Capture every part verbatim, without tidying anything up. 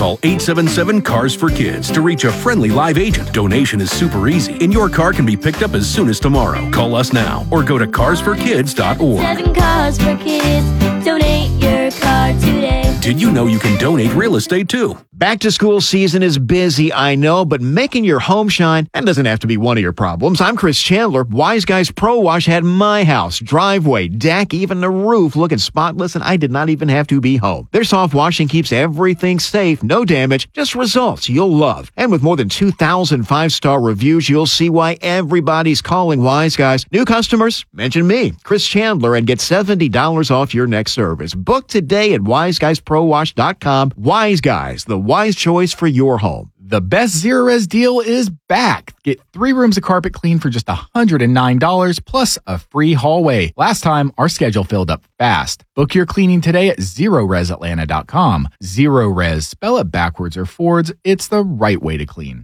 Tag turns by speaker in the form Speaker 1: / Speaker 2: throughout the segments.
Speaker 1: Call eight seven seven, C A R S for Kids to reach a friendly live agent. Donation is super easy, and your car can be picked up as soon as tomorrow. Call us now or go to cars for kids dot org.
Speaker 2: Seven Cars for Kids. Donate your car today.
Speaker 1: Did you know you can donate real estate too?
Speaker 3: Back to school season is busy, I know, but making your home shine, that doesn't have to be one of your problems. I'm Chris Chandler. Wise Guys Pro Wash had my house, driveway, deck, even the roof looking spotless, and I did not even have to be home. Their soft washing keeps everything safe, no damage, just results you'll love. And with more than two thousand five-star reviews, you'll see why everybody's calling Wise Guys. New customers, mention me, Chris Chandler, and get seventy dollars off your next service. Book today at wise guys pro wash dot com. Wise Guys, the wise choice for your home.
Speaker 4: The best Zerorez deal is back. Get three rooms of carpet clean for just one hundred nine dollars plus a free hallway. Last time, our schedule filled up fast. Book your cleaning today at zerorez atlanta dot com. Zerorez, spell it backwards or forwards. It's the right way to clean.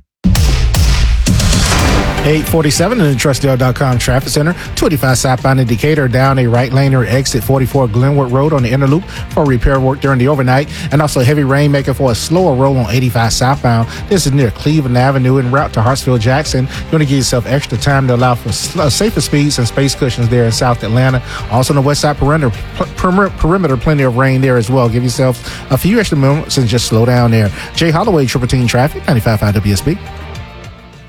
Speaker 5: eight forty-seven in the Trustdale dot com traffic center. twenty-five southbound in Decatur down a right lane or exit forty-four Glenwood Road on the inner loop for repair work during the overnight. And also heavy rain making for a slower roll on eighty-five southbound. This is near Cleveland Avenue en route to Hartsfield Jackson. You want to give yourself extra time to allow for safer speeds and space cushions there in South Atlanta. Also on the west side perimeter, perimeter, plenty of rain there as well. Give yourself a few extra moments and just slow down there. Jay Holloway, Triple Team Traffic, ninety-five point five W S B.